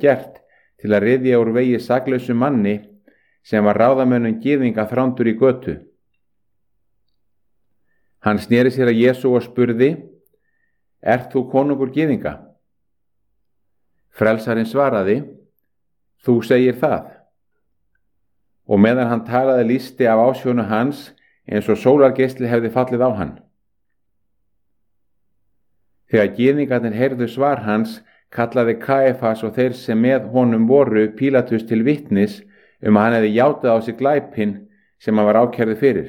gert til að ryðja úr vegi saklausu manni sem var ráðamönnum gyðinga þrándur í götu. Hann sneri sér að Jesú og spurði: Ert þú konungur gyðinga? Frelsarinn svaraði: Þú segir það. Og meðan hann talaði lýsti af ásjónu hans eins og sólargeisli hefði fallið á hann. Þegar gyðingarnir heyrðu svar hans, kallaði Kæfas og þeir sem með honum voru Pílatus til vitnis að hann hefði játað á sig glæpinn sem hann var ákærður fyrir.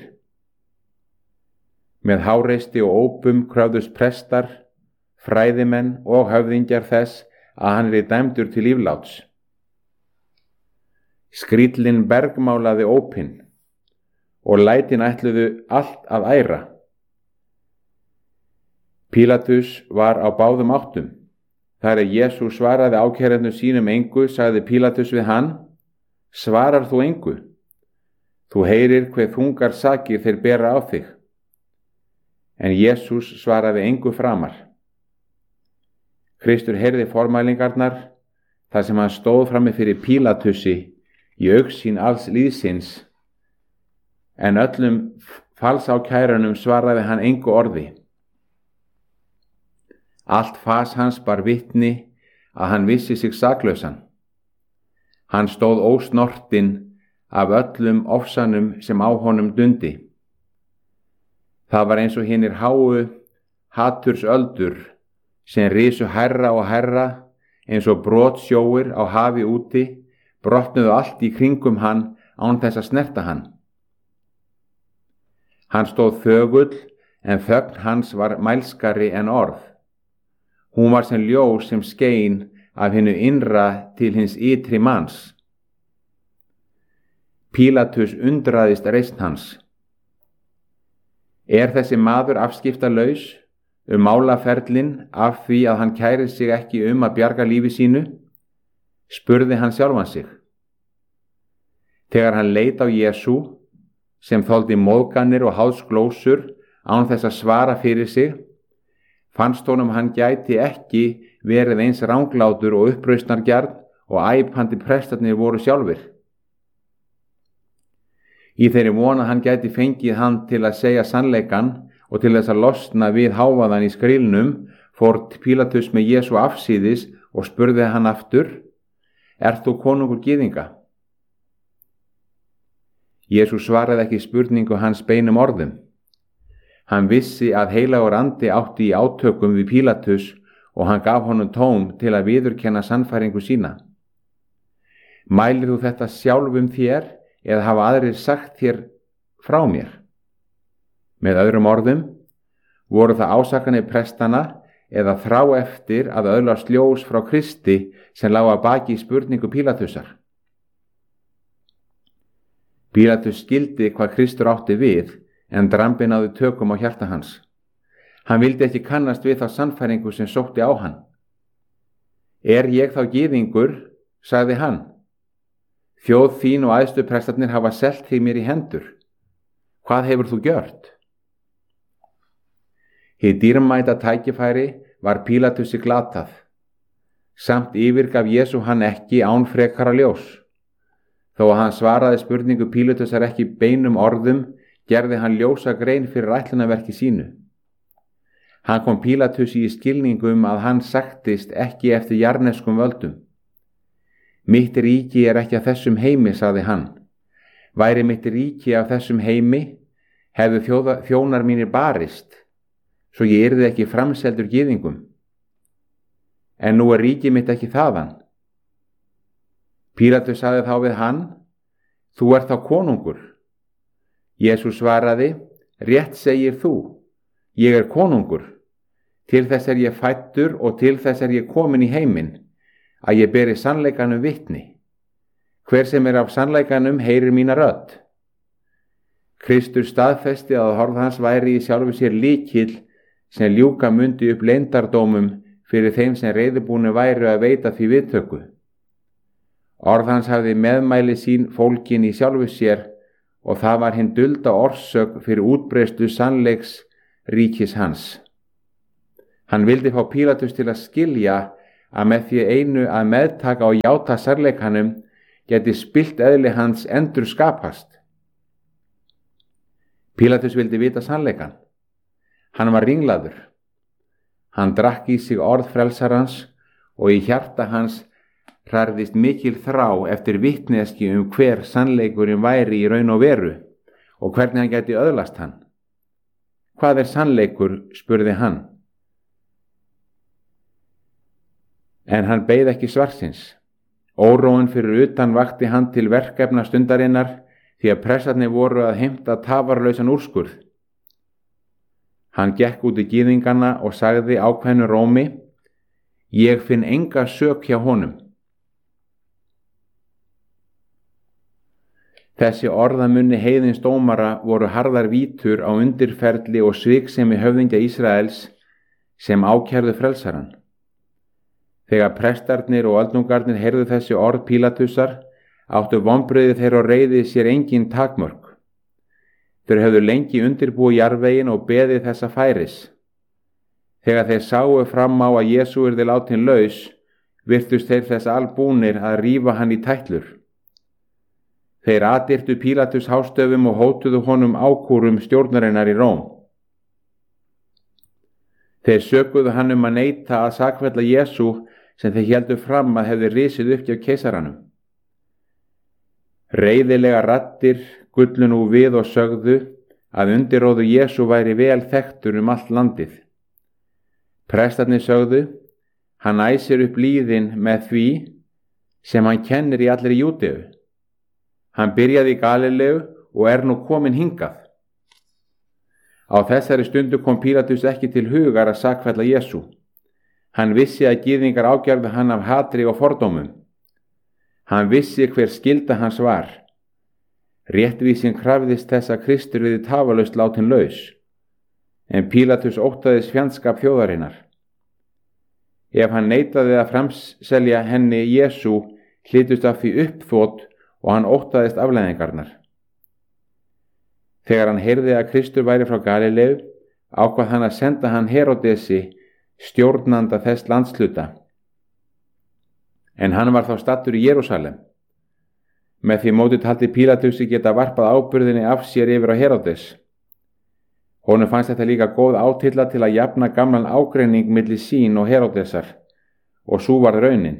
Með háreysti og ópum kröfðust prestar, fræðimenn og höfðingjar þess að hann yrði dæmdur til lífláts. Skríllinn bergmálaði ópinn og lætin ætluðu allt að æra. Pílatus var á báðum áttum. Þegar Jesús svaraði ákærendum sínum engu, sagði Pílatus við hann: Svarar þú engu? Þú heyrir hve þungar sakir þeir bera á þig. En Jesús svaraði engu framar. Kristur heyrði formælingarnar þar sem hann stóð frammi fyrir Pílatusi í augsýn alls lýðsins, en öllum falsákærunum svaraði hann engu orði. Allt fas hans bar vitni að hann vissi sig saklausan. Hann stóð ósnortinn af öllum ofsanum sem á honum dundi. Það var eins og hinir háu hatursöldur sem risu hærra og hærra eins og brotsjóir á hafi úti, brotnuðu allt í kringum hann án þess að snerta hann. Hann stóð þögull, en þögn hans var mælskari en orð. Hún var sem ljós sem skein af hinu innra til hins ytri manns. Pílatus undraðist reisn hans. Er þessi maður afskiptalaus málaferlin af því að hann kærir sig ekki að bjarga lífi sínu? Spurði hann sjálfan sig. Þegar hann leit á Jesú, sem þoldi móðganir og háðsglósur án þess að svara fyrir sig, fannst honum hann gæti ekki verið eins ranglátur og upprausnargjarn og æpandi prestarnir voru sjálfir. Í þeirri von að hann gæti fengið hann til að segja sannleikann og til þess að losna við hávaðan í skrílnum, fór Pílatus með Jesú afsíðis og spurði hann aftur: Ert þú konungur gyðinga? Jesú svaraði ekki spurningu hans beinum orðum. Hann vissi að heilagur andi átti í átökum við Pílatus og hann gaf honum tóm til að viðurkenna sannfæringu sína. Mælir þú þetta sjálfum þér eða hafa aðrir sagt þér frá mér? Með öðrum orðum, voru það ásakanir prestana eða þrá eftir að öðlast ljós frá Kristi sem lá að baki spurningu Pílatusar? Pílatus skildi hvað Kristur átti við, en drambið náði tökum á hjarta hans. Hann vildi ekki kannast við þá sannfæringu sem sótti á hann. Er ég þá gyðingur, sagði hann. Þjóð þín og æðstu prestarnir hafa selt þig mér í hendur. Hvað hefur þú gjört? Hið dýrmæta tækifæri var Pílatusi glatað. Samt yfirgaf Jesú hann ekki án frekara ljós. Þó að hann svaraði spurningu Pílatusar ekki beinum orðum, gerði hann ljósa grein fyrir ætlunarverki sínu. Hann kom Pílatusi í skilningum að hann sagtist ekki eftir jarneskum völdum. Mitt ríki er ekki af þessum heimi, sagði hann. Væri mitt ríki af þessum heimi, hefðu þjónar mínir barist, svo ég yrði ekki framseldur gyðingum. En nú er ríki mitt ekki þaðan. Pílatus sagði þá við hann: Þú ert þá konungur. Jesús svaraði: Rétt segir þú, ég er konungur. Til þess er ég fæddur og til þess er ég komin í heiminn, að ég beri sannleikanum vitni. Hver sem er af sannleikanum heyrir mína rödd. Kristur staðfesti að orð hans væri í sjálfu sér lykil sem ljúka mundi upp leyndardómum fyrir þeim sem reiðubúnir væru að veita því viðtöku. Orð hans hafði meðmæli sín fólkin í sjálfu sér og það var hinn dulda orsök fyrir útbreiðslu sannleiks ríkis hans. Hann vildi fá Pílatus til að skilja að með því einu að meðtaka og játa sannleikanum geti spillt eðli hans endur skapast. Pílatus vildi vita sannleikan. Hann var ringlaður. Hann drakk í sig orð frelsarans og í hjarta hans hrærðist mikil þrá eftir vitneski hver sannleikurinn væri í raun og veru og hvernig hann gæti öðlast hann. Hvað sannleikur, spurði hann. En hann beið ekki svarsins. Óróinn fyrir utan vakti hann til verkefna stundarinnar því að pressarnir voru að heimta tafarlausan úrskurð. Hann gekk út í gyðingana og sagði ákveðnu rómi: Ég finn enga sök hjá honum. Þessi orðamunni heiðins dómara voru harðar vítur á undirferli og sviksemi höfðingja Ísraels sem ákærðu frelsaran. Þegar prestarnir og öldungarnir heyrðu þessi orð Pílatusar, áttu vonbrigði þeirra og reiði sér engin takmörk. Þeir höfðu lengi undirbúið jarðveginn og beðið þessa færis. Þegar þeir sáu fram á að Jesú yrði látin laus, virtust þeir þess albúnir að rífa hann í tætlur. Þeir atirtu Pílatus hástöfum og hótuðu honum ákúrum stjórnarinnar í Róm. Þeir sökuðu hann að neita að sakfella Jesú sem þeir héldu fram að hefði risið upp hjá keisaranum. Reiðilega raddir gullu nú við og sögðu að undirróðu Jesú væri vel þekktur allt landið. Prestarnir sögðu: Hann æsir upp lýðin með því sem hann kennir í allri Júdeu. Hann byrjaði í Galileu og nú kominn hingað. Á þessari stundu kom Pílatus ekki til hugar að sakfella Jesú. Hann vissi að gyðingar ákærðu hann af hatri og fordómum. Hann vissi hver skylda hans var. Réttvísin krafðist þess að Kristur yrði tafarlaust látin laus, en Pílatus óttaðist fjandskap þjóðarinnar. Ef hann neitaði að framselja henni Jesú, hlýtust af því uppþot og hann óttaðist afleiðingarnar. Þegar hann heyrði að Kristur væri frá Galileu, ákvað hann að senda hann Heródesi, stjórnanda þess landsluta. En hann var þá staddur í Jerúsalem. Með því móti taldi Pílatusi geta varpað ábyrgðinni af sér yfir á Heródes. Honum fannst þetta líka góð átilla til að jafna gamlan ágreining milli sín og Heródesar, og sú varð raunin.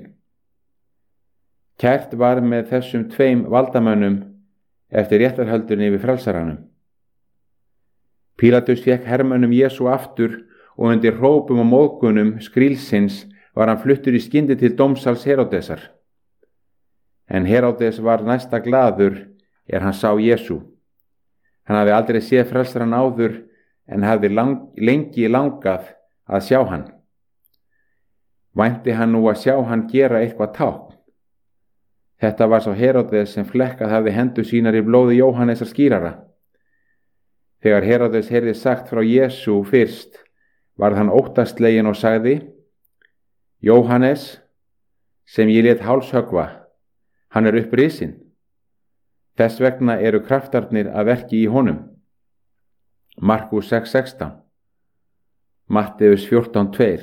Kært var með þessum tveim valdamönnum eftir réttarhöldunni yfir frelsaranum. Pílatus fékk hermönnum Jesú aftur og undir hrópum og móðgunum skrílsins var hann fluttur í skyndi til dómsals Heródesar. En Heródes var næsta glaður hann sá Jesú. Hann hafði aldrei séð frelsaran áður en hafði lengi langað að sjá hann. Vænti hann nú að sjá hann gera eitthvað tákn. Þetta var sá Heródes sem flekkað hafði hendur sínar í blóði Jóhannesar skírara. Þegar Heródes heyrði sagt frá Jesú fyrst, varð hann óttasleginn og sagði: Jóhannes, sem ég lét hálshöggva, hann upprisinn. Þess vegna eru kraftarnir að verki í honum. Markús 6:16, Matteus 14:2.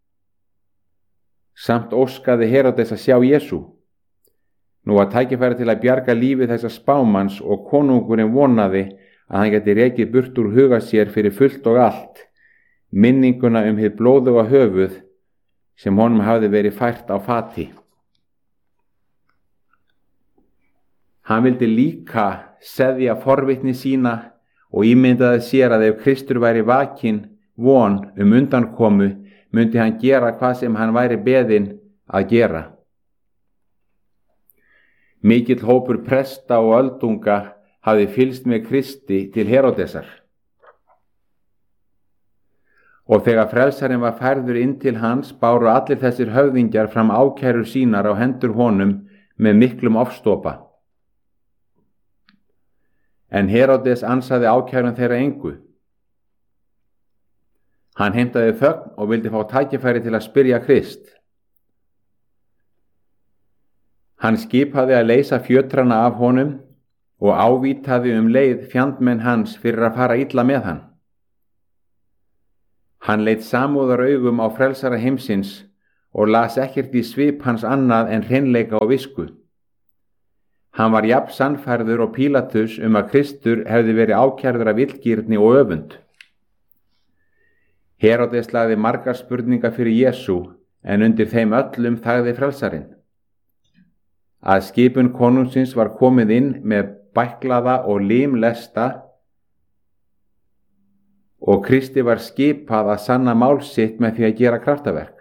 Samt óskaði Heródes að sjá Jesú. Nú var tækifæri til að bjarga lífi þessa spámanns og konungurinn vonaði að hann geti rekið burt úr huga sér fyrir fullt og allt minninguna hið blóðuga höfuð sem honum hafði verið fært á fati. Hann vildi líka seðja forvitni sína og ímyndaði sér að ef Kristur væri vakinn von undankomu, myndi hann gera hvað sem hann væri beðinn að gera. Mikill hópur presta og öldunga hafði fylgst með Kristi til Heródesar. Og þegar frelsarinn var færður inn til hans, báru allir þessir höfðingjar fram ákærur sínar á hendur honum með miklum ofstopa. En Heródes ansaði ákærun þeirra engu. Hann heimtaði þögn og vildi fá tækifæri til að spyrja Krist. Hann skipaði að leysa fjötrana af honum og ávítaði leið fjandmenn hans fyrir að fara illa með hann. Hann leit samúðaraugum á frelsara heimsins og las ekkert í svip hans annað en hreinleika og visku. Hann var jafn sannfærður og Pílatus að Kristur hefði verið ákærður af illgirni og öfund. Heródes lagði margar spurningar fyrir Jesú, en undir þeim öllum þagði frelsarinn. Að skipun konungsins var komið inn með bæklaða og limlesta og Kristi var skipað að sanna mál sitt með því að gera kraftaverk.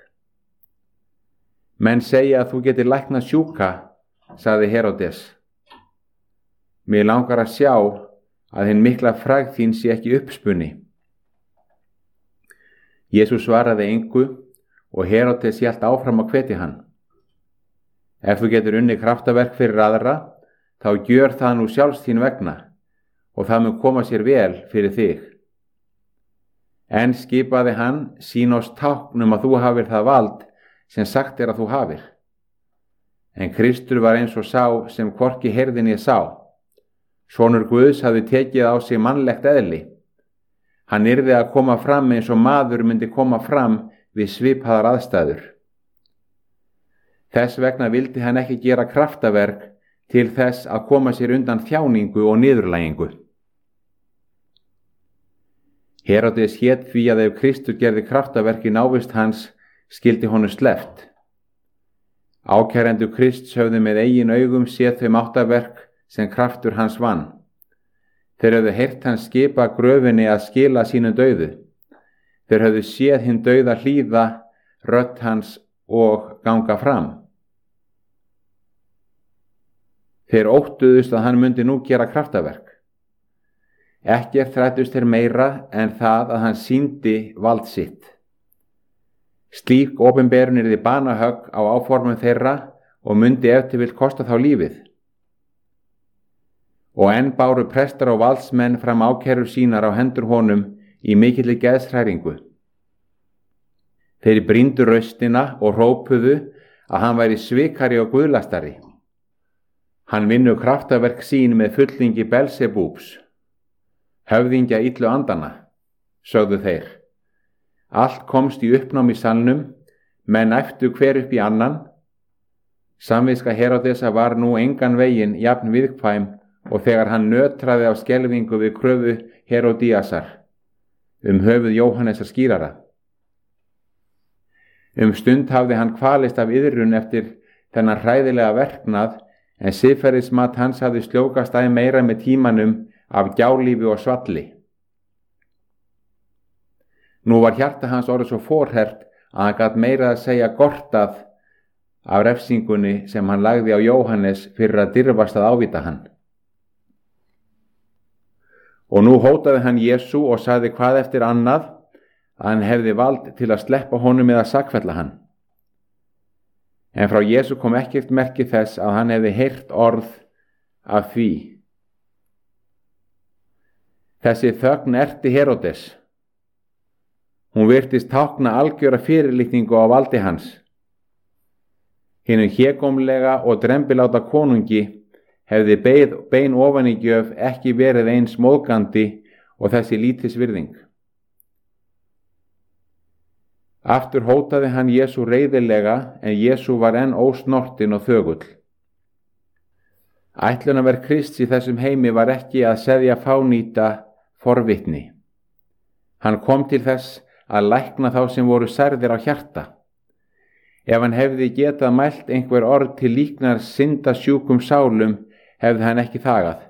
Menn segja að þú getur læknað sjúka, sagði Heródes. Mig langar að sjá að hinn mikla frægð þín sé ekki uppspunni. Jesús svaraði engu og Heródes hélt áfram að hvetja hann. Ef þú getur unnið kraftaverk fyrir aðra, þá gjör það nú sjálfs þín vegna og það mun koma sér vel fyrir þig. En skipaði hann, sín oss tákn að þú hafir það vald sem sagt að þú hafir. En Kristur var eins og sá sem hvorki heyrði né sá. Sonur Guðs hafði tekið á sig mannlegt eðli. Hann yrði að koma fram eins og maður myndi koma fram við svipaðar aðstæður. Þess vegna vildi hann ekki gera kraftaverk til þess að koma sér undan þjáningu og niðurlægingu. Heródes hét því að ef Kristur gerði kraftaverk í návist hans, skyldi honum sleppt. Ákærendur Krists höfðu með eigin augum séð þau máttaverk sem kraftur hans vann. Þeir höfðu heyrt hans skipa gröfinni að skila sínum dauðu. Þeir höfðu séð hinn dauða hlýða rödd hans og ganga fram. Þeir óttuðust að hann myndi nú gera kraftaverk. Ekkert þrættust þeir meira en það að hann sýndi vald sitt. Slík opinberun yrði banahögg á áformum þeirra og myndi ef til vill kosta þá lífið. Og enn báru prestar og valdsmenn fram ákærur sínar á hendur honum í mikilli geðshræringu. Þeir brýndu raustina og hrópuðu að hann væri svikari og guðlastari. Hann vinnur kraftaverk sín með fulltingi Belzebúbs, höfðingja illu andana, sögðu þeir. Allt komst í uppnám í salnum, menn æptu hver upp í annan. Samviska Heródesa var nú engan veginn jafn viðkvæm og þegar hann nötraði á skelfingu við kröfu Herodíasar höfuð Jóhannesar skírara. Stund hafði hann kvalist af iðrun eftir þennan hræðilega verknað, en siðferðismat hans hafði sljókast æ meira með tímanum af gjálífi og svalli. Nú var hjarta hans orðið svo forhert að hann gat meira að segja gortað af refsingunni sem hann lagði á Jóhannes fyrir að dirfast að ávíta hann. Og nú hótaði hann Jesú og sagði hvað eftir annað að hann hefði vald til að sleppa honum eða sakfella hann. En frá Jesú kom ekkert merki þess að hann hefði heyrt orð af því. Þessi þögn erti Heródes. Hún virtist tákna algjöra fyrirlitningu á valdi hans. Hinum hégómlega og drembiláta konungi hefði bein ofanígjöf ekki verið eins móðgandi og þessi lítis virðing. Aftur hótaði hann Jesú reiðilega, en Jesú var enn ósnortinn og þögull. Ætlunarverk Krists í þessum heimi var ekki að seðja fánýta forvitni. Hann kom til þess að lækna þá sem voru særðir á hjarta. Ef hann hefði getað mælt einhver orð til líknar syndasjúkum sálum, hefði hann ekki þagað.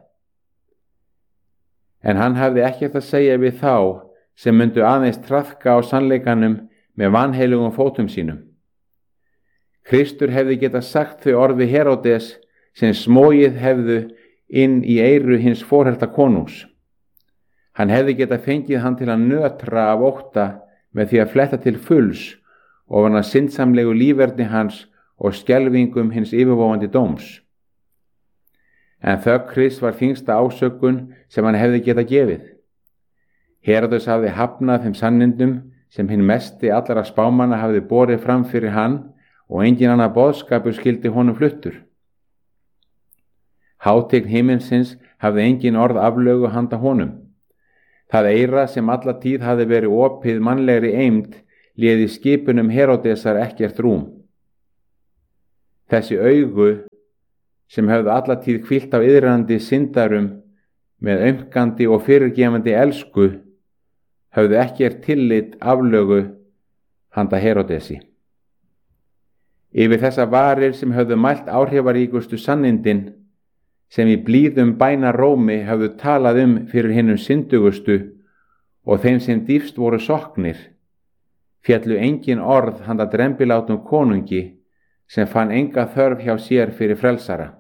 En hann hafði ekkert að segja við þá sem myndu aðeins traðka á sannleikanum með vanheilugum fótum sínum. Kristur hefði getað sagt þau orði Heródes sem smogið hefðu inn í eyru hins forherta konungs. Hann hefði getað fengið hann til að nötra af ótta með því að fletta til fulls ofan að syndsamlegu líferni hans og skelfingum hins yfirvofandi dóms. En þögn Krists var þyngsta ásökun sem hann hefði getað gefið. Heródes hafði hafnað þeim sannindum sem hinn mesti allra spámanna hafði borið fram fyrir hann og engin annar boðskapur skyldi honum fluttur. Hátign himinsins hafði engin orð aflögu handa honum. Það eyra sem alla tíð hafði verið opið mannlegri eymd léði skipunum Heródesar ekkert rúm. Þessi augu, sem höfðu alla tíð hvílt á iðrandi syndarum með aumkandi og fyrirgefandi elsku, höfðu ekkert tillit aflögu handa Heródesi. Yfir þessa varir sem höfðu mælt áhrifaríkustu sannindin, sem í blíðum bænarómi höfðu talað fyrir hinum syndugustu og þeim sem dýpst voru soknir, féllu engin orð handa drembilátum konungi sem fann enga þörf hjá sér fyrir frelsara.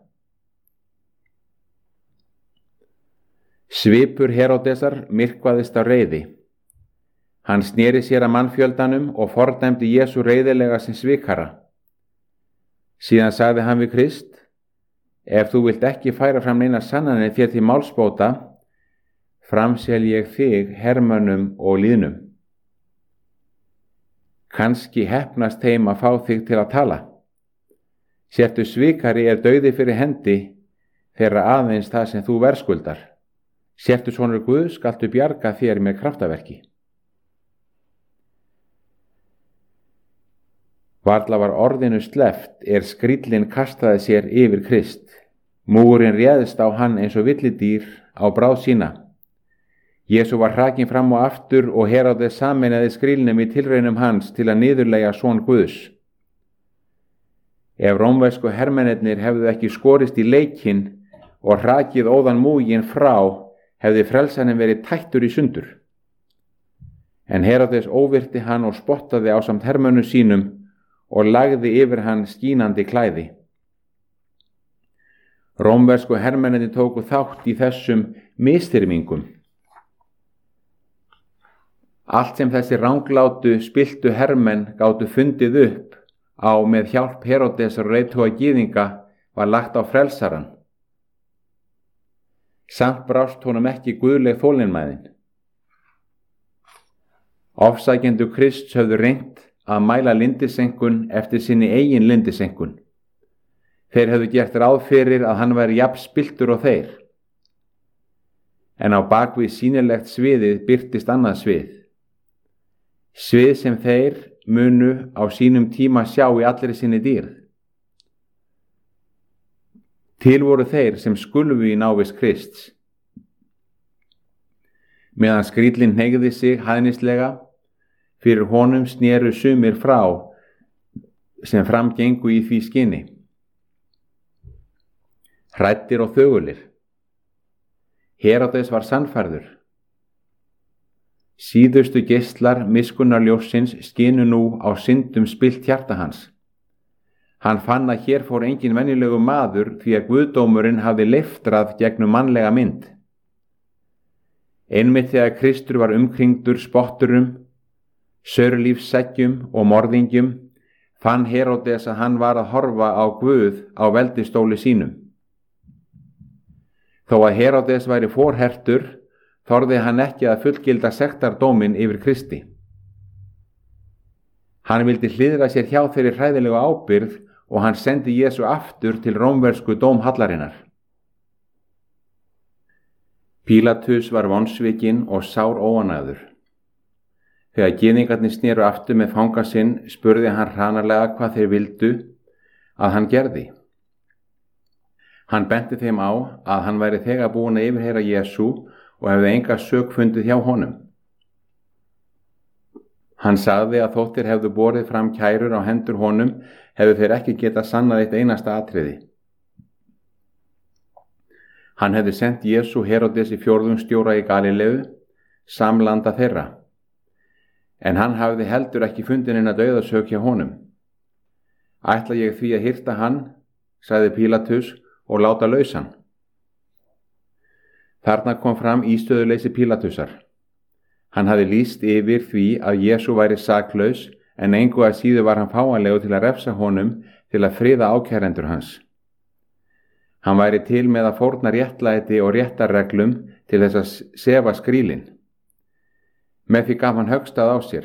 Svipur Heródesar myrkvaðist á reiði. Hann sneri sér að mannfjöldanum og fordæmdi Jesú reiðilega sem svikara. Síðan sagði hann við Krist: ef þú vilt ekki færa fram neina sannanir þér til málsbóta, framsel ég þig hermönnum og lýðnum. Kannski heppnast þeim að fá þig til að tala. Sértu svikari dauði fyrir hendi, þeirra aðeins það sem þú verðskuldar. Sértu sonur Guðs, skaltu bjarga þér með kraftaverki. Varla var orðinu sleppt skríllinn kastaði sér yfir Krist. Múgurinn réðst á hann eins og villidýr á bráð sína. Jesú var hrakinn fram og aftur og Heródes sameinaði skrílnum í tilraunum hans til að niðurlægja son Guðs. Ef rómversku hermennirnir hefðu ekki skorist í leikinn og hrakið óðan múginn frá, hefði frelsaninn verið tættur í sundur. En Heródes óvirti hann og spottaði ásamt hermönnum sínum og lagði yfir hann skínandi klæði. Rómversku hermennirnir tóku þátt í þessum misþyrmingum. Allt sem þessi ranglátu, spilltu hermenn gátu fundið upp á með hjálp Heródesar og leiðtoga gyðinga var lagt á frelsaran. Samt brást honum ekki guðleg þolinmæðin. Ofsækjendur Krists höfðu reynt að mæla lindisenkun eftir sinni eigin lindisenkun. Þeir höfðu gert ráð fyrir að hann væri jafn spilltur og þeir. En á bakvið sýnilegt sviðið birtist annað svið. Svið sem þeir munu á sínum tíma sjá í allri sinni dýrð. Til voru þeir sem skulfu í návist Krists. Meðan skríllinn hneigði sig hæðnislega, fyrir honum snéru sumir frá sem framgengu í því skyni. Hræddir og þögulir. Heródes var sannfærður. Síðustu geislar miskunnarljóssins skinu nú á syndum spillt hjarta hans. Hann fann að hér fór engin venjulegu maður því að guðdómurinn hafði leiftrað gegnum mannlega mynd. Einmitt þegar Kristur var umkringdur spotturum, saurlífsseggjum og morðingjum, fann Heródes að hann var að horfa á Guð á veldistóli sínum. Þó að Heródes væri forhertur, þorði hann ekki að fullgilda sektardóminn yfir Kristi. Hann vildi hliðra sér hjá þeirri hræðilegu ábyrgð og hann sendi Jesú aftur til rómversku dómhallarinnar. Pílatus var vonsvikinn og sár óánægður. Þegar gyðingarnir sneru aftur með fanga sinn, spurði hann hranarlega hvað þeir vildu að hann gerði. Hann benti þeim á að hann væri þegar búinn að yfirheyra Jesú og hefði enga sök fundið hjá honum. Hann sagði að þótt þeir hefðu borið fram kærur á hendur honum, hefðu þeir ekki getað sannað eitt einasta atriði. Hann hefði sent Jesú Heródesi fjórðungsstjóra í Galileu, samlanda þeirra. En hann hafði heldur ekki fundið neina dauðasök hjá honum. Ætla ég því að hirta hann, sagði Pílatus, og láta lausan. Þarna kom fram ístöðuleysi Pílatusar. Hann hafði lýst yfir því að Jesú væri saklaus, en engu að síður var hann fáanlegur til að refsa honum til að friða ákærendur hans. Hann væri til með að fórna réttlæti og réttarreglum til þess að sefa skrílinn. Með því gaf hann höggstað á sér.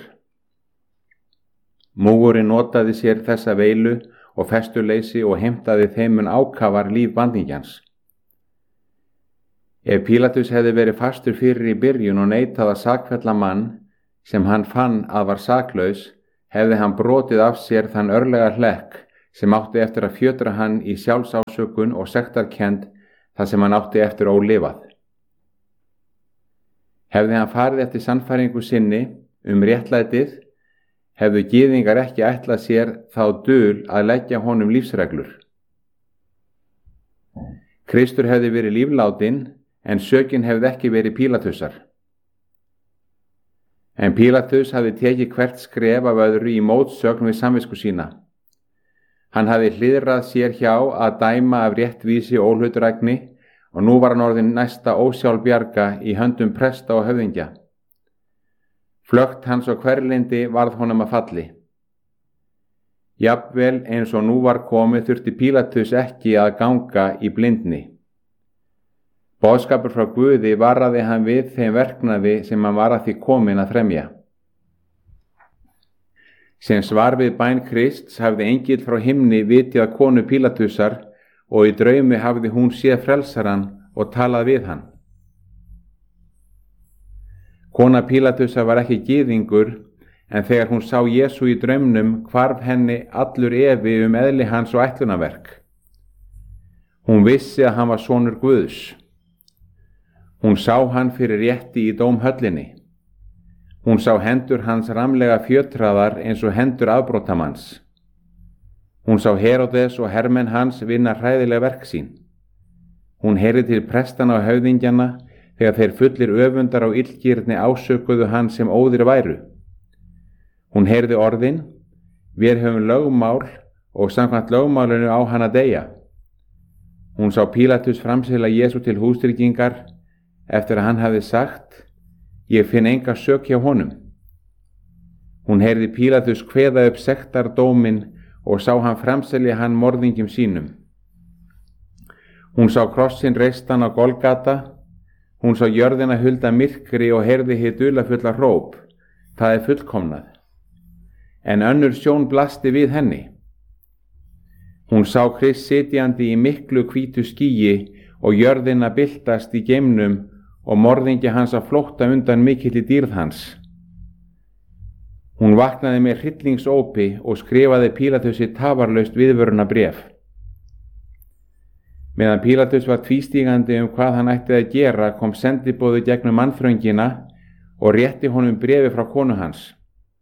Múgurinn notaði sér þessa veilu og festuleysi og heimtaði þeim mun ákafar líf bandingjans. Ef Pílatus hefði verið fastur fyrir í byrjun og neitað að sakfella mann sem hann fann að var saklaus, hefði hann brotið af sér þann örlega hlekk sem átti eftir að fjötra hann í sjálfsásökun og sektarkennd þar sem hann átti eftir ólifað. Hefði hann farið eftir sannfæringu sinni réttlætið, hefðu gyðingar ekki ætlað sér þá dul að leggja honum lífsreglur. Kristur hefði verið líflátinn, en sökin hefði ekki verið Pílatusar. En Pílatus hafði tekið hvert skref af öðru í mótsögn við samvisku sína. Hann hafði hliðrað sér hjá að dæma af réttvísi og óhlutdrægni og nú var hann orðinn næsta ósjálfbjarga í höndum presta og höfðingja. Flökt hans og hverlyndi varð honum að falli. Jafnvel eins og nú var komið þurfti Pílatus ekki að ganga í blindni. Boðskapur frá Guði varaði hann við þeim verknaði sem hann var að því kominn að fremja. Sem svar við bæn Krists hafði engill frá himni vitið að konu Pílatusar og í draumi hafði hún séð frelsarann og talað við hann. Kona Pílatusar var ekki gyðingur, en þegar hún sá Jesú í draumnum hvarf henni allur efi eðli hans og ætlunarverk. Hún vissi að hann var sonur Guðs. Hún sá hann fyrir rétti í dómhöllinni. Hún sá hendur hans ramlega fjötraðar eins og hendur afbrotamanns. Hún sá Heródes og hermenn hans vinna hræðileg verk sín. Hún heyrði til prestana og höfðingjana þegar þeir fullir öfundar og illgirni ásökuðu hann sem óðir væru. Hún heyrði orðin: við höfum lögmál og samkvæmt lögmálinu á hann að deyja. Hún sá Pílatus framsela Jesú til hústryggingar eftir að hann hafði sagt: ég finn enga sök hjá honum. Hún heyrði Pílatus kveða upp sektardóminn og sá hann framselja hann morðingjum sínum. Hún sá krossinn reistan á Golgata, hún sá jörðina hulda myrkri og heyrði hið dularfulla hróp: það er fullkomnað. En önnur sjón blasti við henni. Hún sá Krist sitjandi í miklu hvítu skýi og jörðina byltast í geimnum og morðingi hans að flótta undan mikilli dýrð hans. Hún vaknaði með hryllingsópi og skrifaði Pílatusi tafarlaust viðvörunarbréf. Meðan Pílatus var tvístígandi hvað hann ætti að gera kom sendiboði gegnum mannþröngina og rétti honum bréfi frá konu hans.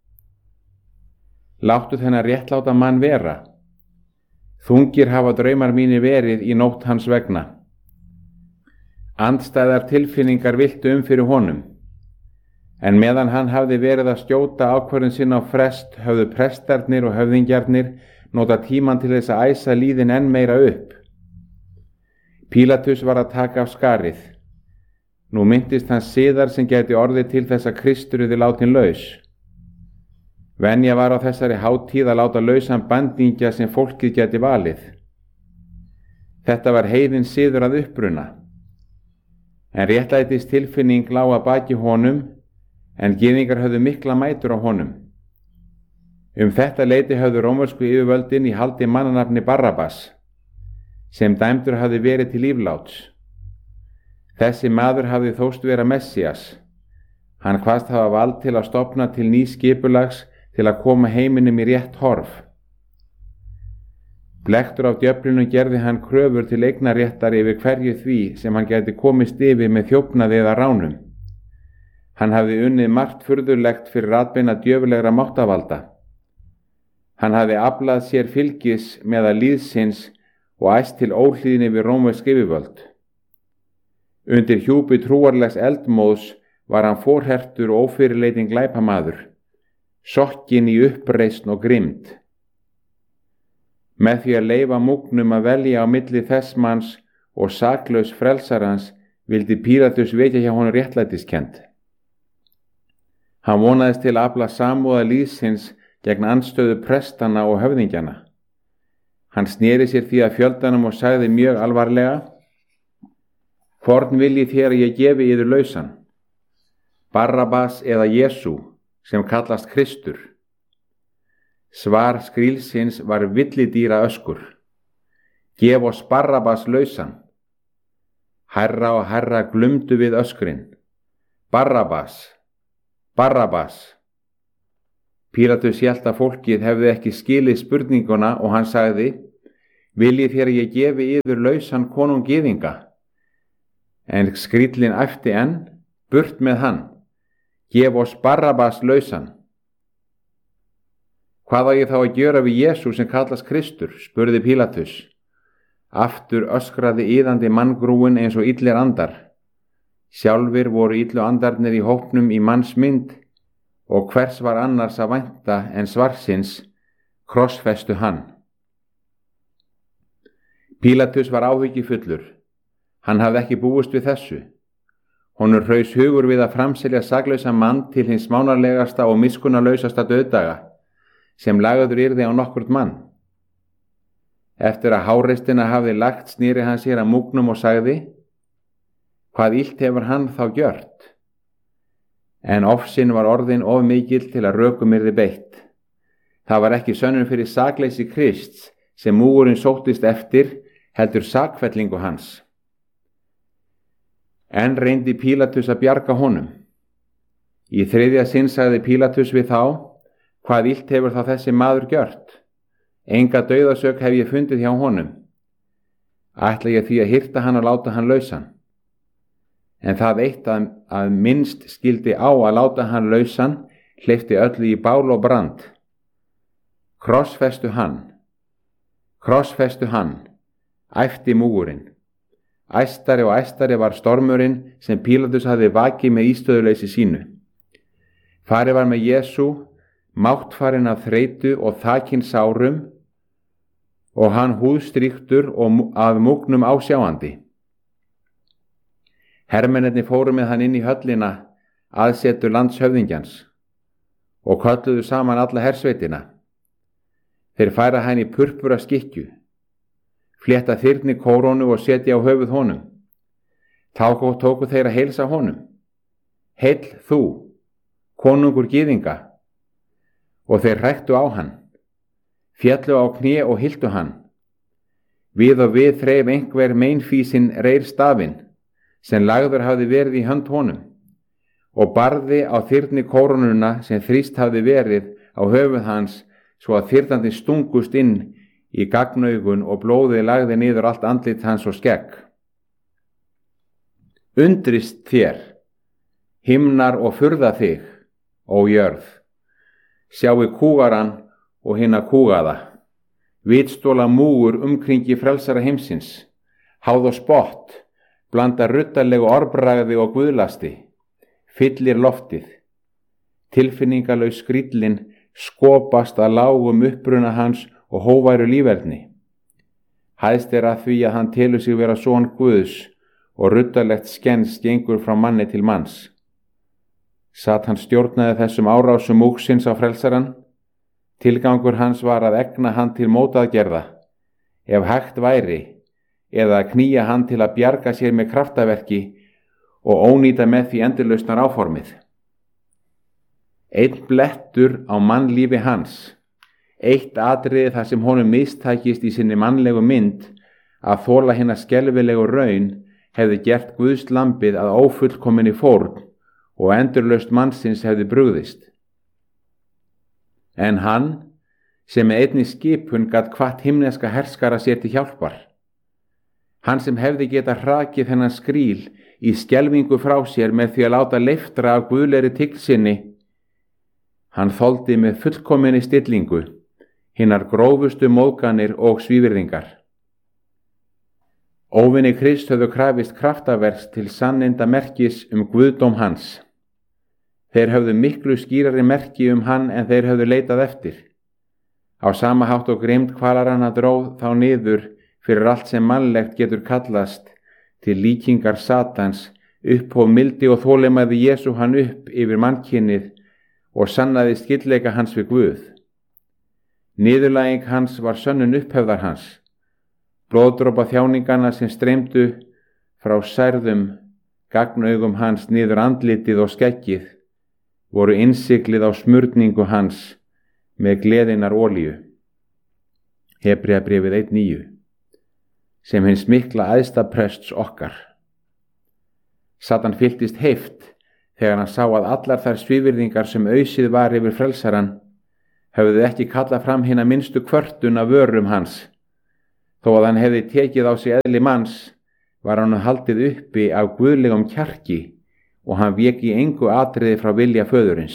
Láttu þennan réttláta mann vera. Þungir hafa draumar mínir verið í nótt hans vegna. Andstæðar tilfinningar viltu fyrir honum. En meðan hann hafði verið að skjóta ákvörðun sinna á frest höfðu prestarnir og höfðingjarnir nota tíman til þess að æsa líðin enn meira upp. Pílatus var að taka af skarið. Nú myndist hans siðar sem gæti orðið til þess að Kristur yrði látin laus. Venja var á þessari hátíð að láta lausan bandingja sem fólkið gæti valið. Þetta var heiðinn siður að uppruna. En réttlætis tilfinning lá að baki honum, en gyðingar höfðu mikla mætur á honum. Þetta leyti höfðu rómversku yfirvöldin í haldi mannanafni Barrabas, sem dæmdur hafði verið til lífláts. Þessi maður hafði þóst vera Messías. Hann kvaðst hafa vald til að stofna til nýs skipulags til að koma heiminum í rétt horf. Blekktur af djöflinu gerði hann kröfur til eignarréttar yfir hverju því sem hann gæti komist yfir með þjófnaði eða ránum. Hann hafði unnið margt furðulegt fyrir atbeina djöfulegra máttavalda. Hann hafði aflað sér fylgis meðal lýðsins og æst til óhlýðni við rómversk yfirvöld. Undir hjúpi trúarlegs eldmóðs var hann forhertur og ófyrirleitin glæpamaður, sokkinn í uppreisn og grimmd. Með því að leyfa múgnum að velja á milli þess manns og saklaus frelsarans vildi Pílatus vekja hjá honum réttlætiskennd. Hann vonaðist til að afla samúðar lýðsins gegn andstöðu prestana og höfðingjana. Hann sneri sér því að fjöldanum og sagði mjög alvarlega: hvorn viljið þér að ég gefi yður lausan? Barrabas eða Jesú, sem kallast Kristur? Svar skrílsins var villidýra öskur: gef oss Barrabas lausan. Hærra og hærra glumdu við öskrin: Barrabas, Barrabas. Pílatus hélt að fólkið hefði ekki skilið spurninguna og hann sagði: Viljið þér að ég gefi yður lausan konung gyðinga? En skríllinn æpti enn: Burt með hann, gef oss Barabbas lausan. Hvað á ég þá að gjöra við Jesú sem kallast Kristur? Spurði Pílatus. Aftur öskraði iðandi manngrúin eins og illir andar. Sjálfir voru illu andarnir í hópnum í manns mynd, og hvers var annars að vænta en svarsins: krossfestu hann. Pílatus var áhyggjufullur. Hann hafði ekki búist við þessu. Honum hraus hugur við að framselja saklausan mann til hins smánarlegasta og miskunnarlausasta dauðdaga, sem lagður yrði á nokkurt mann. Eftir að háreistina hafði lagt snýri hann sér að múgnum og sagði: Hvað illt hefur hann þá gjört? En ofsinn var orðin of mikill til að rökum yrði beitt. Það var ekki sönnun fyrir sakleysi Krists sem múgurinn sóttist eftir, heldur sakfellingu hans. En reyndi Pílatus að bjarga honum. Í þriðja sinn sagði Pílatus við þá: Hvað illt hefur þá þessi maður gjört? Enga dauðasök hef ég fundið hjá honum. Ætla ég því að hirta hann og láta hann lausan. En það eitt að minnst skildi á að láta hann lausan hleypti öllu í bál og brand. Krossfestu hann, æpti múgurinn. Æstari og æstari var stormurinn sem Pílatus hafði vakið með ístöðuleysi sínu. Farið var með Jesú, máttfarinn af þreytu og þakinn sárum, og hann húðstrýktur og af múgnum ásjáandi. Hermennirnir fóru með hann inn í höllina, aðsetur landshöfðingjans, og kölluðu saman alla hersveitina. Þeir færa hann í purpura skikkju, flétta þyrni kórónu og setja á höfuð honum. Þá tóku þeir að heilsa honum: Heill þú, konungur gyðinga. Og þeir hræktu á hann, féllu á kné og hyltu hann. Við og við þreif einhver meinfísinn reyr stafinn, sem lagður hafði verið í hönd honum, og barði á þyrni kórónuna sem þrýst hafði verið á höfuð hans, svo að þyrnandi stungust inn í gagnaugun og blóðið lagði niður allt andlit hans og skegg. Undrist þér, himnar, og furða þig, ó jörð. Sjáu kúgaran og hinna kúgaða, vitstóla múgur umkringi frelsara heimsins, háð og spott, blanda ruttalegu orðbragði og guðlasti, fyllir loftið. Tilfinningalaus skríllinn skopast að lágum uppruna hans og hóværu líferni. Hæðst að því að hann telur sig vera son Guðs, og ruttalegt skens gengur frá manni til manns. Satan stjórnaði þessum árásum múgsins á frelsaran. Tilgangur hans var að egna hann til mótaðgerða, ef hægt væri, eða að knýja hann til að bjarga sér með kraftaverki og ónýta með því endurlausnar áformið. Einn blettur á mannlífi hans, eitt atriði þar sem honum mistækist í sinni mannlegu mynd að þola hinna skelfilegu raun, hefði gert Guðs lambið að ófullkominni fórn og endurlaust mannsins hefði brugðist. En hann, sem með einni skipun gat hvatt himneska herskara sér til hjálpar, hann sem hefði getað hrakið þennan skríl í skelfingu frá sér með því að láta leiftra af guðlegri tign sinni, hann þoldi með fullkominni stillingu hinnar grófustu móðganir og svívirðingar. Óvinni Krist höfðu krafist kraftaverks til sanninda merkis guðdóm hans. Þeir höfðu miklu skýrari merki hann en þeir höfðu leitað eftir. Á sama hátt og grimmd kvalaranna dróð þá niður fyrir allt sem mannlegt getur kallast til líkingar Satans, upphóf mildi og þolinmæði Jesú hann upp yfir mannkynnið og sannaði skyldleika hans við Guð. Niðurlæging hans var sönnun upphefðar hans. Blóðdropa þjáningana sem streymdu frá særðum gagnaugum hans niður andlitið og skeggið voru innsiglið á smurningu hans með gleðinnar olíu. Hebreabréfið 1:9, sem hins mikla æðsta prests okkar. Satan fylltist heift þegar hann sá að allar þær svívirðingar sem ausið var yfir frelsaran höfðu ekki kallað fram hina minnstu kvörtun af vörum hans. Þó að hann hefði tekið á sig eðli manns, var hann haldið uppi af guðlegum kjarki og hann vék í engu atriði frá vilja föðurins.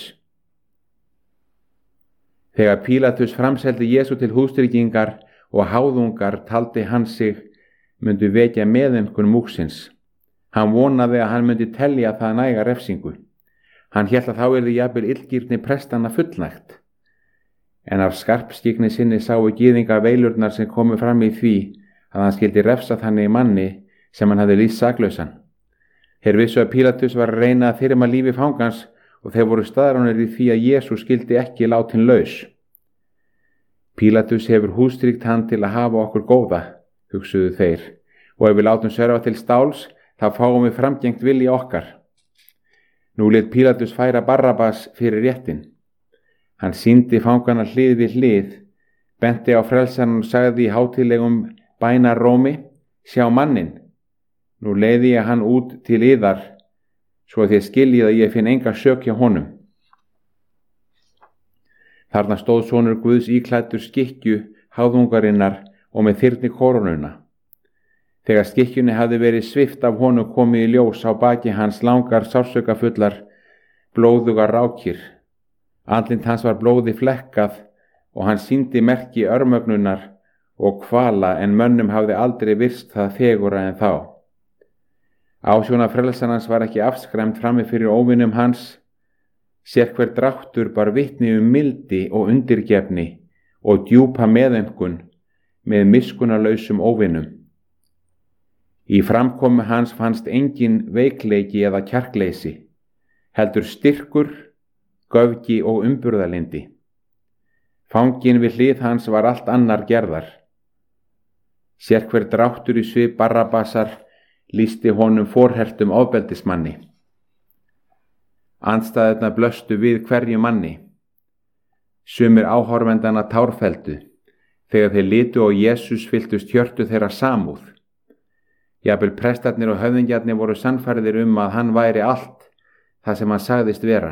Þegar Pílatus framseldi Jesú til hústryggingar og háðungar taldi hann sig myndu vekja meðaumkun múksins. Hann vonaði að hann myndi telja það næga refsingu. Hann hélt að þá yrði jafnvel illgirni prestanna fullnægt. En af skarpskygni sinni sáu gyðingar veilurnar sem komu fram í því að hann skyldi refsa þannig manni sem hann hafði lýst saklausan. Þeir vissu að Pílatus var að reyna að þyrma lífi fangans og þeir voru staðráðnir í því að Jesús skyldi ekki látin laus. Pílatus hefur hústríkt hann til að hafa okkur góða, hugsuðu þeir, og ef við látum sörfa til stáls, þá fáum við framgengt vilja okkar. Nú lét Pílatus færa Barrabas fyrir réttin. Hann sýndi fangana hlið við hlið, benti á frelsarann og sagði í hátíðlegum bænarómi: Sjá mannin, nú leiði ég hann út til yðar, svo að þið skiljið að ég finn enga sök hjá honum. Þarna stóð sonur Guðs íklæddur skikkju háðungarinnar og með þyrni korónuna. Þegar skikkjunni hafði verið svipt af honum komið í ljós á baki hans langar sársaukafullar blóðugar rákir. Andlit hans var blóði flekkað og hann sýndi merki örmögnunar og kvala en mönnum hafði aldrei virst það fegurra en þá. Ásjóna frelsarans var ekki afskræmt frammi fyrir óvinum hans. Sérhver dráttur bar vitni mildi og undirgefni og djúpa meðaumkun með miskunnarlausum óvinum. Í framkomu hans fannst engin veikleiki eða kjarkleysi, heldur styrkur, göfgi og umburðarlyndi. Fanginn við hlið hans var allt annar gerðar. Sérhver dráttur í svip Barrabasar lýsti honum forhertum ofbeldismanni. Andstæðurnar blöstu við hverju manni. Sumir áhorfendanna tárfelldu, þegar þeir litu og Jesús fylltust hjörtu þeirra samúð. Jafnvel prestarnir og höfðingjarnir voru sannfærðir að hann væri allt það sem hann sagðist vera.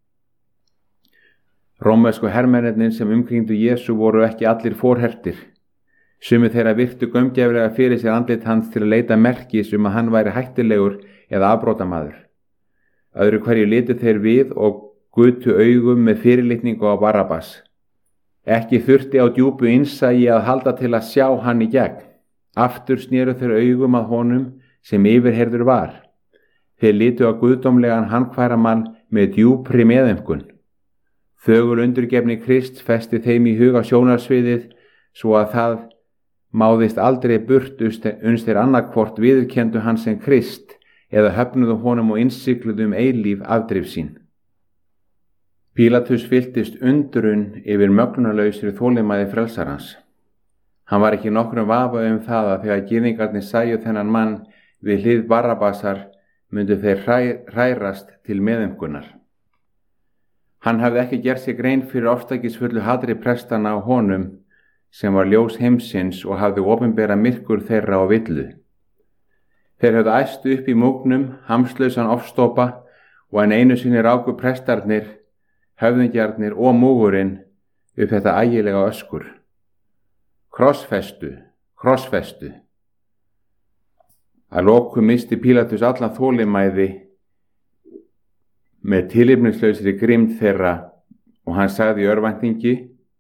Rómversku hermennirnir sem umkringdu Jesú voru ekki allir forhertir. Sumir þeirra virtu gaumgæfilega fyrir sér andlit hans til að leita merkis að hann væri hættulegur eða afbrotamaður. Öðru hverju litu þeir við og gutu augum með fyrirlitningu á Barrabas. Ekki þurfti á djúpu innsæi að halda til að sjá hann í gegn. Aftur snéru þeir augum að honum sem yfirheyrður var. Þeir litu á guðdómlegan handkværamann með djúpri meðaumkun. Þögul undirgefni Krists festi þeim í huga sjónarsviðið svo að það máðist aldrei burt uns þeir annarkvort viðurkenndu hann sem Krist eða höfnuðu honum og innsigluðu eilíf afdrif sín. Pílatus fylltist undrun yfir mögnunarlausri þolinmæði frelsarans. Hann var ekki nokkrum vafa það að þegar gyðingarnir sæju þennan mann við hlið Barrabasar myndu þeir hrærast til meðaumkunar. Hann hafði ekki gert sér grein fyrir ofstækisfullu hatri prestana á honum sem var ljós heimsins og hafði opinbera myrkur þeirra á villu. Þeir höfðu æst upp í múgnum, hamslausan ofstopa og en einu sinni ráku prestarnir, höfðingjarnir og múgurinn upp þetta ægilega öskur. Krossfestu, krossfestu. Að lokum misti Pílatus allan þolinmæði með tilefnislausri grimmd þeirra og hann sagði í örvæntingi: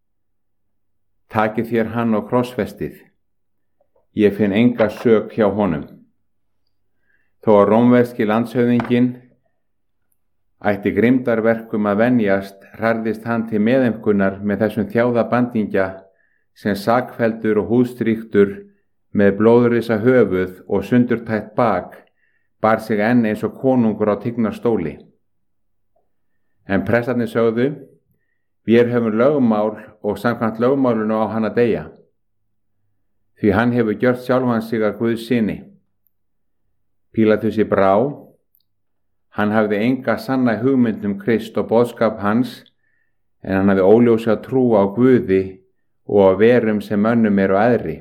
Takið þér hann á krossfestið. Ég finn enga sök hjá honum. Þó að rómverski landshöfðinginn ætti grimmdarverkum að venjast, hrærðist hann til meðaumkunar með þessum þjáðabandingja sem sakfelldur og húðstrýktur með blóðrisa höfuð og sundurtætt bak bar sig enn eins og konungur á tignastóli. En prestarnir sögðu: Við höfum lögmál og samkvæmt lögmálinu á hann að deyja, því hann hefur gjört sjálfan sig að Guðs syni. Pílatusi brá. Hann hafði enga sanna hugmynd Krist og boðskap hans, en hann hafði óljósa trú á Guði og á verum sem mönnum eru æðri.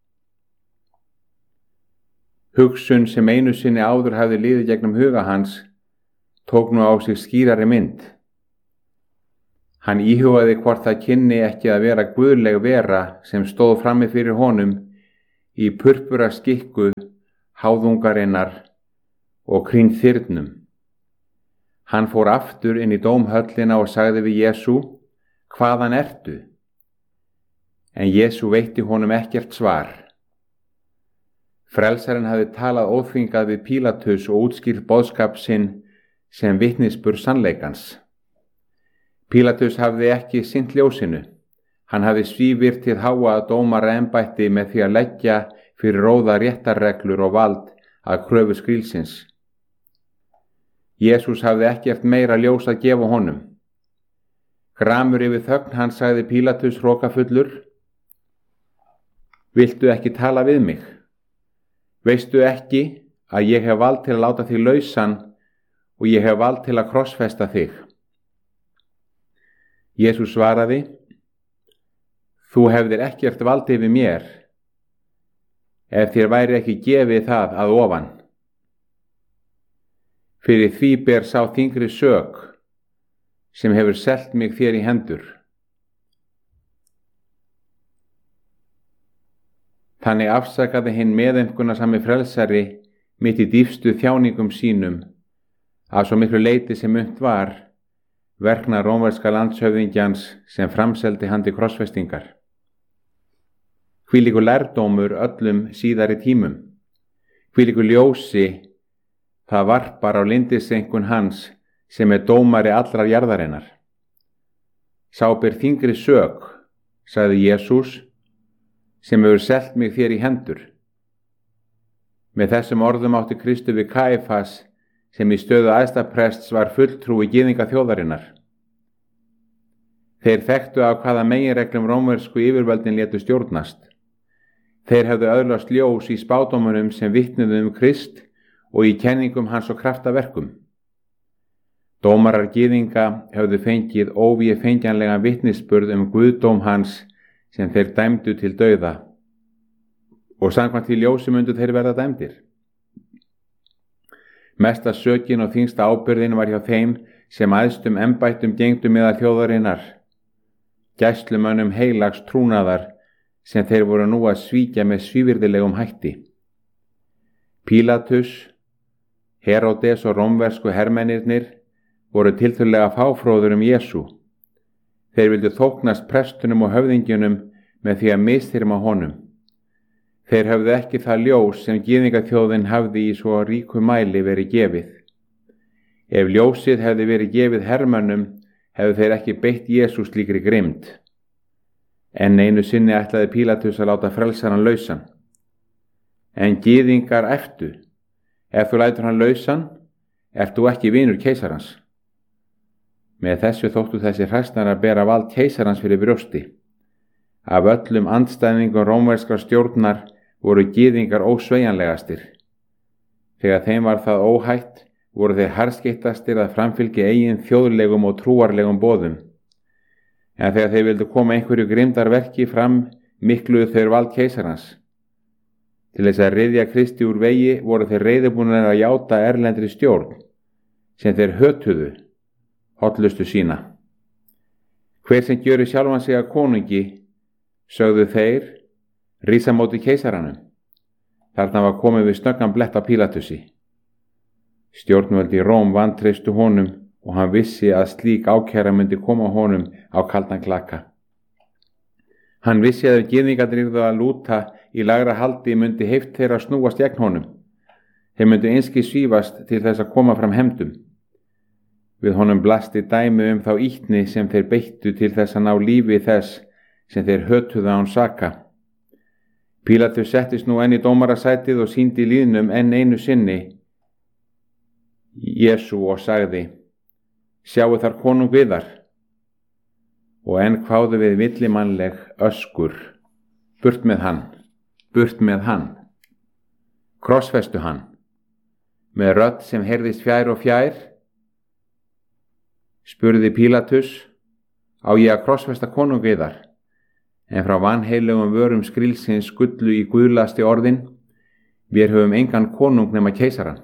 Hugsun sem einu sinni áður hafði liðið gegnum huga hans tók nú á sig skýrari mynd. Hann íhugaði hvort það kynni ekki að vera guðleg vera sem stóð frammi fyrir honum í purpura skikku háðungarinnar og krínþyrnum. Hann fór aftur inn í dómhöllina og sagði við Jesú: Hvaðan ertu? En Jesú veitti honum ekkert svar. Frelsarinn hafði talað óþvingað við Pílatus og útskýrt boðskap sinn sem vitnisburð sannleikans. Pílatus hafði ekki sinnt ljósinu. Hann hafði svívirtið háa dómaraembætti með því að leggja fyrir róða réttarreglur og vald að kröfu skrílsins. Jesús hafði ekkert meira ljós að gefa honum. Gramur yfir þögn hans sagði Pílatus hrokafullur: Viltu ekki tala við mig? Veistu ekki að ég hef vald til að láta þig lausan og ég hef vald til að krossfesta þig? Jesús svaraði: Þú hefðir ekkert vald yfir mér, ef þér væri ekki gefið það að ofan. Fyrir því ber sá þyngri sök sem hefur selt mig þér í hendur. Þannig afsakaði hinn meðaumkunarsami frelsari mitt í dýpstu þjáningum sínum, að svo miklu leyti sem unnt var, verkna rómverska landshöfðingjans sem framseldi hann til krossfestingar. Hvílíkur lærdómur öllum síðari tímum, hvílíkur ljósi það varpar á lyndisenkun hans sem dómari allrar jarðarinnar. Sá ber þyngri sök, sagði Jesús, sem hefur selt mig þér í hendur. Með þessum orðum átti Kristur við Kaífas, sem í stöðu æðstaprests var fulltrúi gyðinga þjóðarinnar. Þeir þekktu af hvaða meginreglum rómversku yfirvöldin létu stjórnast. Þeir hefðu öðlast ljós í spádómunum sem vitnuðu Krist og í kenningum hans og kraftaverkum. Dómarar gyðinga hefðu fengið óvéfengjanlegan vitnisburð guðdóm hans sem þeir dæmdu til dauða, og samkvæmt því ljósi mundu þeir verða dæmdir. Mesta sökin og þyngsta ábyrgðin var hjá þeim sem æðstum embættum gegngdu meðal þjóðarinnar, gæslumönnum heilags trúnaðar sem þeir voru nú að svíkja með svívirðilegum hætti. Pílatus, Heródes og rómversku hermennirnir voru tiltölulega fáfróður Jesú. Þeir vildu þóknast prestunum og höfðingjunum með því að misþyrma honum. Þeir höfðu ekki það ljós sem gyðingaþjóðin hafði í svo ríku mæli verið gefið. Ef ljósið hefði verið gefið hermönnum, hefðu þeir ekki beitt Jesú slíkri grimmd. En einu sinni ætlaði Pílatus að láta frelsaran lausan. En gyðingar æptu: Ef þú lætur hann lausan, ert þú ekki vinur keisarans. Með þessu þóttu þessi hræsnar að bera vald keisarans fyrir brjósti. Af öllum andstæðingum rómverskrar stjórnar voru gyðingar ósveigjanlegastir. Þegar þeim var það óhætt, voru þeir harðskeyttastir að framfylgja eigin þjóðlegum og trúarlegum boðum. En þegar þeir vildu koma einhverju grimmdarverki fram, mikluðu þeir vald keisarans. Til þess að ryðja Kristi úr vegi voru þeir reiðubúnir að játa erlendri stjórn, sem þeir hötuðu, hollustu sína. Hver sem gjöri sjálfan sig að konungi, sögðu þeir, rísa móti keisaranum. Þarna var komið við snöggan blett á Pílatusi. Stjórnvöldi í Róm vantreystu honum og hann vissi að slík ákæra myndi koma honum á kaldan klaka. Hann vissi að ef gyðingarnir yrðu að lúta í lægra haldi myndi heift þeirra snúast gegn honum. Þeir myndu einskis svífast til þess að koma fram hefndum. Við honum blasti dæmi þá ýtni sem þeir beittu til þess að ná lífi þess sem þeir hötuðu án saka. Pílatus settist nú enn í dómarasætið og sýndi lýðnum enn einu sinni Jesú og sagði: Sjáu þar konung viðar. Og enn kváðu við villimannleg öskur: Burt með hann, burt með hann. Krossfestu hann. Með rödd sem heyrðist fjær og fjær spurði Pílatus: Á ég að krossfesta konung viðar? En frá vanheilugum vörum skrílsins skullu í guðlasti orðin: Vér höfum engan konung nema keisaran.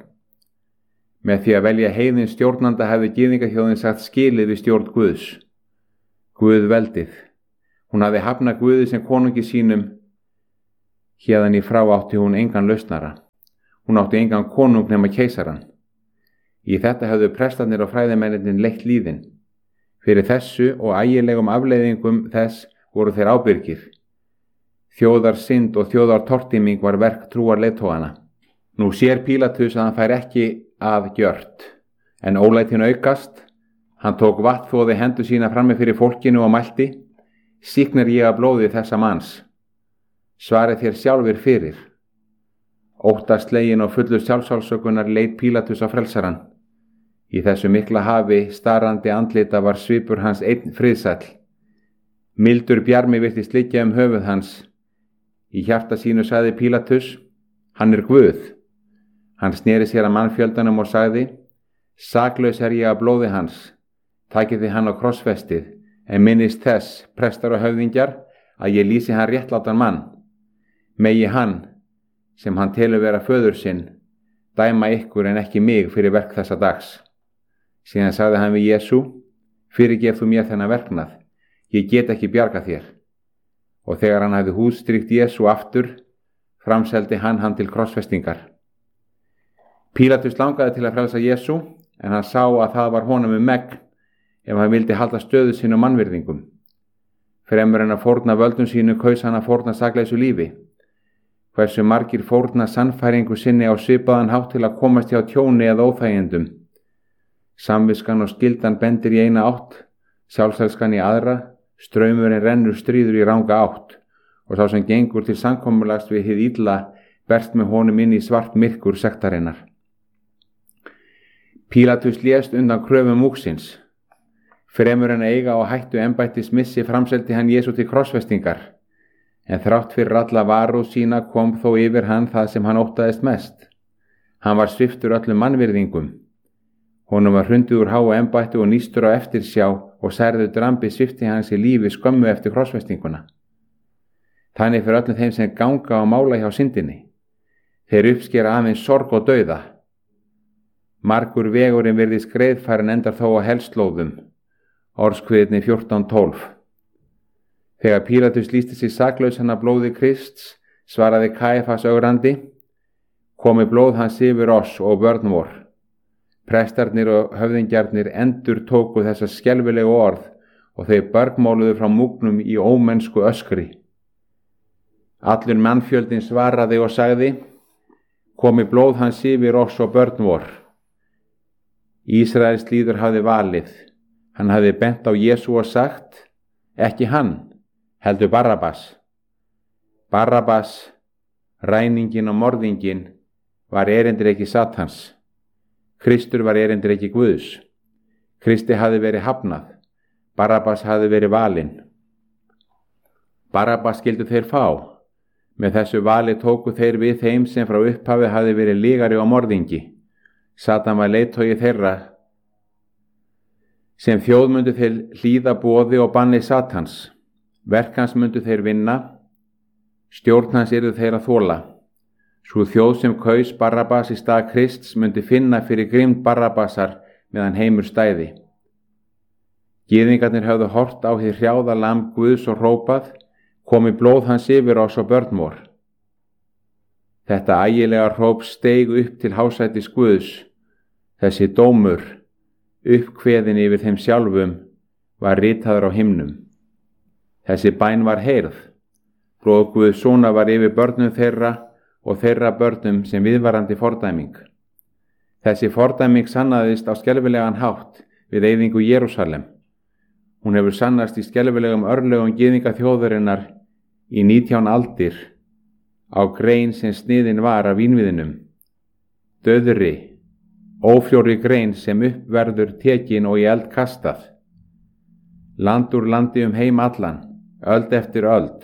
Með því að velja heiðins stjórnanda hefði gyðingaþjóðin sagt skilið við stjórn Guðs. Guð veldið. Hún hafði hafnað Guði sem konungi sínum. Héðan í frá átti hún engan lausnara. Hún átti engan konung nema keisaran. Í þetta höfðu prestarnir og fræðimennirnir leitt líðin. Fyrir þessu og ægilegum afleiðingum þess voru þeir ábyrgir. Þjóðarsynd og þjóðartortíming var verk trúarleiðtogana. Nú sér Pílatus að hann fær ekki að gjört, en ólætin aukast. Hann tók vatnþvoði hendur sína frammi fyrir fólkinu og mælti: Sýknar ég að blóði þessa manns. Svarið þér sjálfir fyrir. Óttaslegin og fullur sjálfsálsökunar leit Pílatus á frelsaran. Í þessu mikla hafi starandi andlita var svipur hans einn friðsæll. Mildur bjarmi virtist liggja höfuð hans. Í hjarta sínu sagði Pílatus: Hann er Guð. Hann sneri sér að mannfjöldanum og sagði: Saklaus er ég að blóði hans. Takið þið hann á krossfestið, en minnist þess, prestar og höfðingjar, að ég lýsi hann réttlátan mann. Megi hann, sem hann telur vera föður sinn, dæma ykkur en ekki mig fyrir verk þessa dags. Síðan sagði hann við Jesú: Fyrirgef þú mér þennan verknað, ég get ekki bjarga þér. Og þegar hann hafði húðstrykt Jesú aftur, framseldi hann til krossfestingar. Pílatus langaði til að frelsa Jesú, en hann sá að það var honum megn ef hann vildi halda stöðu sínu mannvirðingum. Fremur en að fórna völdum sínu kaus hann að fórna sakleysu lífi. Hversu margir fórna sannfæringu sinni á svipaðan hátt til að komast hjá tjóni eða óþægindum. Samviskan og skyldan bendir í eina átt, sjálfselskan í aðra, straumurinn rennur stríður í ranga átt, og sá sem gengur til samkomulags við hið illa berst með honum inn í svart myrkur sektarinnar. Pílatus lést undan kröfum múksins. Fremur en eiga og hættu embættis missi framseldi hann Jesú til krossfestingar, en þrátt fyrir alla varúð sína kom þó yfir hann það sem hann óttaðist mest. Hann var sviptur öllum mannvirðingum. Honum var hrundið úr háu embætti og nýstur á eftirsjá og særður drambi svipti hans í lífi skömmu eftir krossfestinguna. Þannig fyrir öllum þeim sem ganga og mála hjá syndinni. Þeir uppskera aðeins sorg og dauða. Margur vegurinn virðist greiðfærin endar þó á helslóðum. Orðskviðni 14:12. Þegar Pílatus lýsti sig saklausan af blóði Krists, svaraði Kæfas ögrandi: Komi blóð hans yfir oss og börn vor. Prestarnir og höfðingjarnir endur tóku þessa skelfilegu orð og þeir bergmáluðu frá múgnum í ómennsku öskri. Allur mannfjöldin svaraði og sagði: Komi blóð hans yfir oss og börn vor. Ísraels líður hafði valið. Hann hafði bent á Jesú og sagt: Ekki hann, heldur Barabbas. Barabbas, ræningin og morðingin, var erindreki Satans. Kristur var erindreki Guðs. Kristi hafði verið hafnað. Barabbas hafði verið valinn. Barabbas skildu þeir fá. Með þessu vali tóku þeir við þeim sem frá upphafi hafði verið lygari og morðingi. Satan var leiðtogi þeirra. Sem þjóð myndu þeir hlýða boði og banni Satans. Verk hans myndu þeir vinna. Stjórn hans yrðu þeir að þola. Sú þjóð sem kaus Barabbas í stað Krists myndi finna fyrir grimmd Barabbasar meðan heimur stæði. Gyðingarnir höfðu hort á hið hrjáða lamb Guðs og hrópað: Komi blóð hans yfir oss og börn vor. Þetta ægilega hróp steig upp til hásætis Guðs. Þessi dómur, uppkveðin yfir þeim sjálfum, var ritaður á himnum. Þessi bæn var heyrð. Blóð Guðs sona var yfir börnum þeirra og þeirra börnum sem viðvarandi fordæming. Þessi fordæming sannaðist á skelfilegan hátt við eyðingu Jerúsalem. Hún hefur sannast í skelfilegum örlögum gyðinga þjóðarinnar í 19 aldir á grein sem sniðin var af vínviðinum. Dauðri, ófljóri grein sem uppverður tekin og í eld kastað. Land úr landi heim allan, öld eftir öld.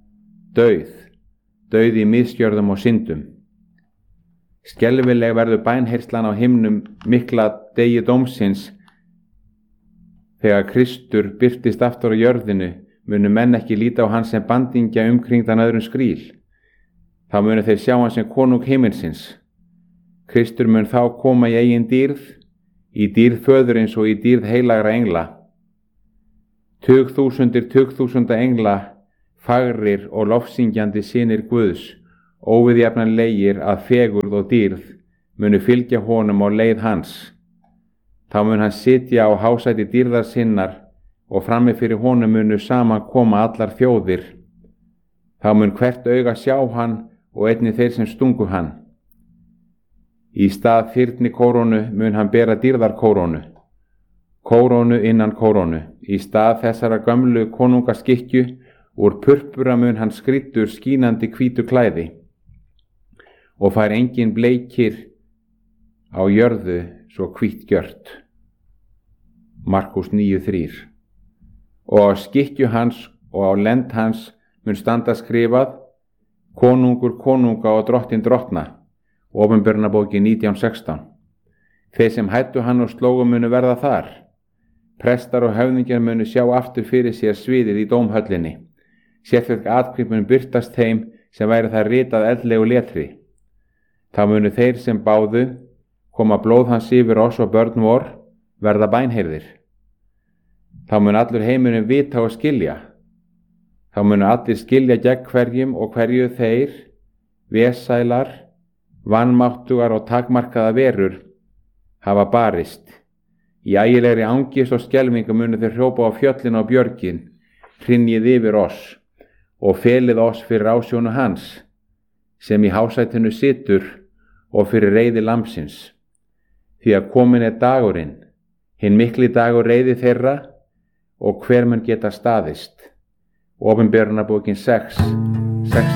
Dauð í misgjörðum og syndum. Skelfileg verður bænheyrslan á himnum mikla degi dómsins. Þegar Kristur birtist aftur á jörðinu, munu menn ekki líta á hann sem bandingja umkringdan öðrum skríl. Þá munu þeir sjá hann sem konung himinsins. Kristur mun þá koma í eigin dýrð, í dýrð föðurins og í dýrð heilagra engla. tugþúsunda engla, fagrir og lofsyngjandi synir Guðs, óviðjafnanlegir að fegurð og dýrð, munu fylgja honum á leið hans. Þá mun hann sitja á hásæti dýrðar sinnar og frammi fyrir honum munu saman koma allar þjóðir. Þá mun hvert auga sjá hann og einnig þeir sem stungu hann. Í stað fyrni kórónu mun hann bera dýrðarkórónu, kórónu innan kórónu. Í stað þessara gömlu konungaskikkju úr purpura mun hann skrýddur skínandi hvítu klæði og fær engin bleikir á jörðu svo hvítt gjört. Markús 9:3. Og á skikkju hans og á lend hans mun standa skrifað: konungur konunga og drottin drottna. Opinberunarbókin 19:16. Þeir sem hættu hann og slógu munu verða þar. Prestar og höfðingjar munu sjá aftur fyrir sér sviðið í dómhöllinni. Sérstök atkvæði mun birtast þeim sem væri það ritað eldlegu letri. Þá munu þeir sem báðu: koma blóð hans yfir oss og börn vor, verða bænheyrðir. Þá mun allur heimurinn vita og skilja. Þá munu allir skilja gegn hverjum og hverju þeir, vesælar, vanmáttugar og takmarkaða verur, hafa barist. Í ægilegri angist og skelfingu munu þeir hrópa á fjöllin og björgin: hrynjið yfir oss og felið oss fyrir ásjónu hans, sem í hásætinu situr, og fyrir reiði lambsins. Því að komin dagurinn, hinn mikli dagur reiði þeirra, og hver mun geta staðist. Opinberunarbókin 6:16.